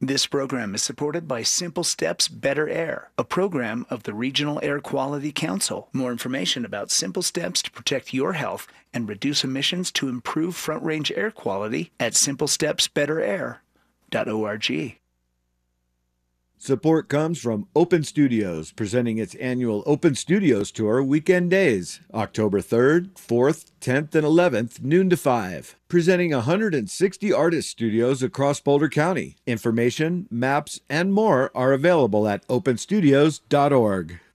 This program is supported by Simple Steps Better Air, a program of the Regional Air Quality Council. More information about Simple Steps to protect your health and reduce emissions to improve Front Range air quality at simplestepsbetterair.org. Support comes from Open Studios, presenting its annual Open Studios Tour weekend days, October 3rd, 4th, 10th, and 11th, noon to 5. Presenting 160 artist studios across Boulder County. Information, maps, and more are available at openstudios.org.